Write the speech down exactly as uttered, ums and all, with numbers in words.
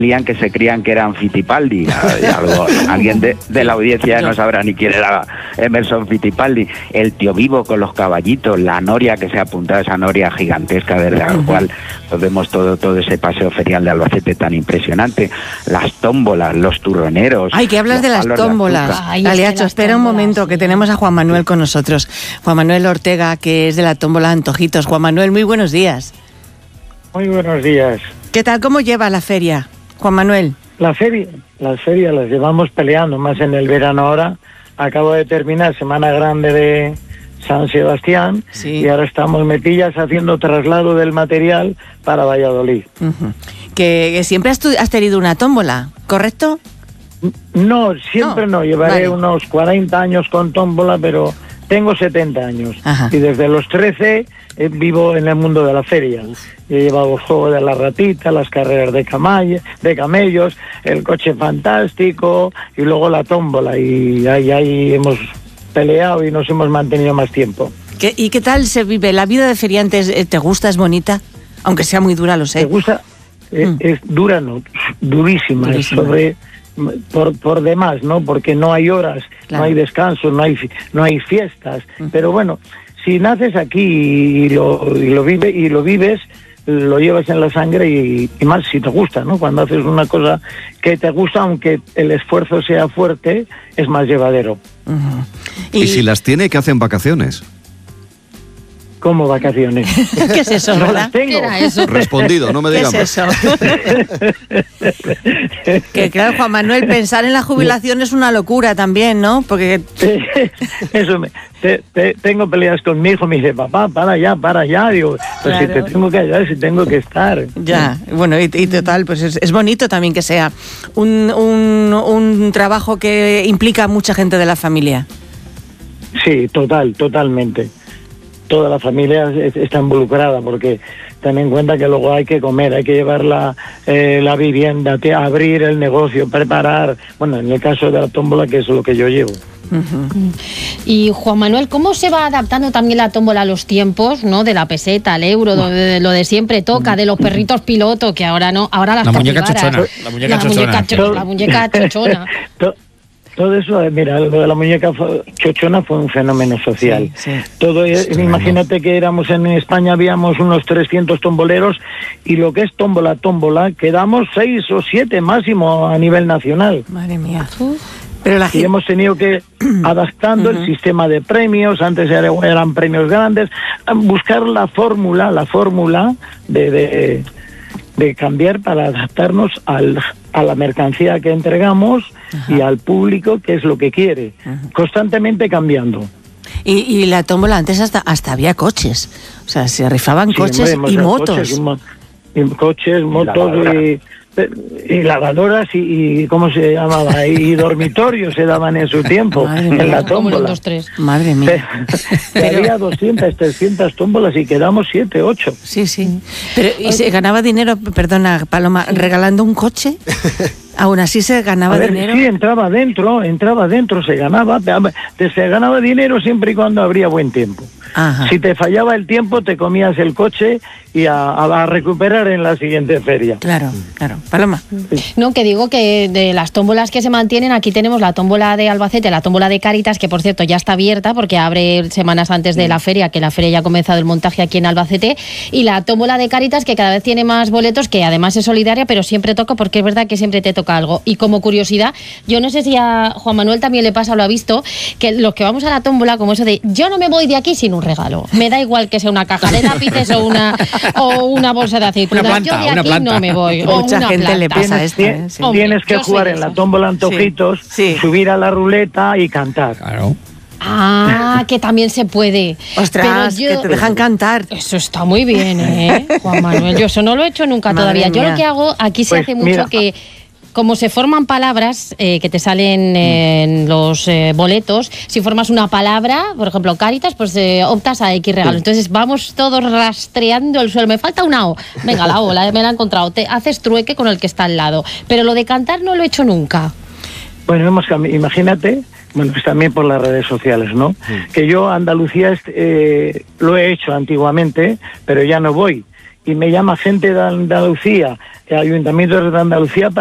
que se creían que eran Fittipaldi. Algo, alguien de, de la audiencia no sabrá ni quién era Emerson Fittipaldi. El tío vivo con los caballitos, la noria que se ha apuntado, esa noria gigantesca desde la uh-huh. cual pues vemos todo, todo ese paseo ferial de Albacete tan impresionante, las tómbolas, los turroneros. Ay, que hablas de las tómbolas. Ay, Aliacho, espera un momento, sí. que tenemos a Juan Manuel con nosotros. Juan Manuel Ortega, que es de la tómbola Antojitos. Juan Manuel, muy buenos días. Muy buenos días. ¿Qué tal? ¿Cómo lleva la feria, Juan Manuel? La feria, las ferias las llevamos peleando, más en el verano ahora. Acabo de terminar Semana Grande de San Sebastián sí. y ahora estamos metillas haciendo traslado del material para Valladolid. Uh-huh. que, que siempre has, tu, has tenido una tómbola, ¿correcto? No, siempre no. no. Llevaré vale. unos cuarenta años con tómbola, pero tengo setenta años. Ajá. Y desde los trece eh, vivo en el mundo de la feria. He llevado el juego de la ratita, las carreras de, camall- de camellos, el coche fantástico y luego la tómbola. Y ahí, ahí hemos peleado y nos hemos mantenido más tiempo. ¿Qué, ¿Y qué tal se vive? ¿La vida de feriante te gusta, es bonita? Aunque sea muy dura, lo sé. ¿Te gusta? Eh, mm. Es dura, no, durísima. durísima. Es sobre... Por, por demás, ¿no? Porque no hay horas, claro. no hay descanso, no hay, no hay fiestas. Uh-huh. Pero bueno, si naces aquí y lo, y lo vive, y lo vives, lo llevas en la sangre y, y más si te gusta, ¿no? Cuando haces una cosa que te gusta, aunque el esfuerzo sea fuerte, es más llevadero. Uh-huh. ¿Y, ¿Y si las tiene, qué hacen vacaciones? ¿Cómo vacaciones? ¿Qué es eso, no las tengo. ¿Qué era eso? Respondido, no me digas. ¿Qué es eso? Que claro, Juan Manuel, pensar en la jubilación es una locura también, ¿no? Porque eso me, te, te, tengo peleas con mi hijo, me dice, papá, para allá, para allá. Digo, pues claro. si te tengo que ayudar, si tengo que estar. Ya, bueno, y, y total, pues es, es bonito también que sea un, un, un trabajo que implica a mucha gente de la familia. Sí, total, totalmente. Toda la familia está involucrada, porque ten en cuenta que luego hay que comer, hay que llevar la, eh, la vivienda, abrir el negocio, preparar, bueno, en el caso de la tómbola, que es lo que yo llevo. Uh-huh. Y Juan Manuel, ¿cómo se va adaptando también la tómbola a los tiempos, ¿no? De la peseta, al euro, uh-huh. de, lo de siempre toca, de los perritos piloto, que ahora no, ahora las la muñeca chochona, la muñeca la chochona, muñeca cho- la muñeca chochona. Todo eso, mira, lo de la muñeca chochona fue un fenómeno social. Sí, sí. Todo, sí, imagínate que éramos en España, habíamos unos trescientos tomboleros y lo que es tómbola, tómbola, quedamos seis o siete máximo a nivel nacional. Madre mía. Pero la y gente... hemos tenido que adaptando uh-huh. el sistema de premios, antes eran premios grandes, buscar la fórmula, la fórmula de... de de cambiar para adaptarnos al, a la mercancía que entregamos Ajá. y al público, que es lo que quiere, Ajá. constantemente cambiando. Y, y la tómbola antes hasta, hasta había coches, o sea, se rifaban sí, coches y motos. Coches, y, mo- y coches, motos y, y lavadoras y, y ¿cómo se llamaba? Y dormitorios se daban en su tiempo, en la tómbola. Madre mía. Pero... Había doscientas, trescientas tómbolas y quedamos siete, ocho. Sí, sí. Pero ¿y se ganaba dinero, perdona, Paloma, sí. regalando un coche? Aún así se ganaba ver, dinero. Sí, entraba dentro, entraba dentro, se ganaba, se ganaba dinero siempre y cuando habría buen tiempo. Ajá. Si te fallaba el tiempo, te comías el coche y a, a, a recuperar en la siguiente feria. Claro, claro. Paloma. No, que digo que de las tómbolas que se mantienen, aquí tenemos la tómbola de Albacete, la tómbola de Cáritas, que por cierto ya está abierta porque abre semanas antes de la feria, que la feria ya ha comenzado el montaje aquí en Albacete, y la tómbola de Cáritas, que cada vez tiene más boletos, que además es solidaria, pero siempre toca, porque es verdad que siempre te toca algo. Y como curiosidad, yo no sé si a Juan Manuel también le pasa o lo ha visto, que los que vamos a la tómbola, como eso de yo no me voy de aquí sin un regalo. Me da igual que sea una caja de lápices o una o una bolsa de aceitunas. Una planta, yo de aquí una planta. no me voy. O mucha una gente planta. le pasa esto. ¿eh? Sí. Tienes que jugar en la tómbola Antojitos, sí. Sí. subir a la ruleta y cantar. Claro. Ah, que también se puede. Ostras, yo, que te dejan cantar. Eso está muy bien, ¿eh, Juan Manuel? Yo eso no lo he hecho nunca Madre todavía. Mía. Yo lo que hago, aquí se pues hace mucho mira. que... Como se forman palabras eh, que te salen en los eh, boletos, si formas una palabra, por ejemplo, Cáritas, pues eh, optas a X regalo. Entonces vamos todos rastreando el suelo. Me falta una O. Venga, la O, la, me la he encontrado. Te haces trueque con el que está al lado. Pero lo de cantar no lo he hecho nunca. Bueno, hemos cambi- imagínate, bueno, pues también por las redes sociales, ¿no? Sí. Que yo Andalucía eh, lo he hecho antiguamente, pero ya no voy. y me llama gente de Andalucía, el Ayuntamiento de Andalucía,